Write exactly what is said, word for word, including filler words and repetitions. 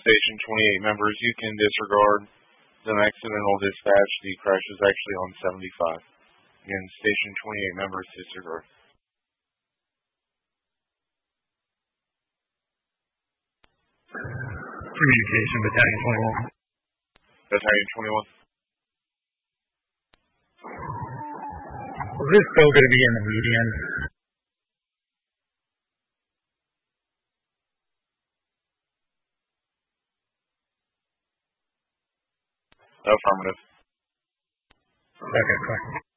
Station twenty-eight members, you can disregard the accidental dispatch. The crash is actually on seventy-five. Again, Station twenty-eight members, disregard. Communication, Battalion twenty-one. Battalion twenty-one. Is this still going to be in the median? Affirmative. Second, correct.